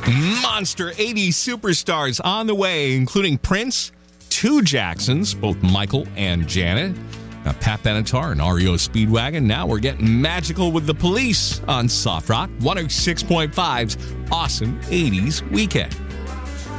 Monster 80s superstars on the way, including Prince, two Jacksons, both Michael and Janet, Pat Benatar and REO Speedwagon. Now we're getting magical with the Police on Soft Rock 106.5's Awesome 80s Weekend.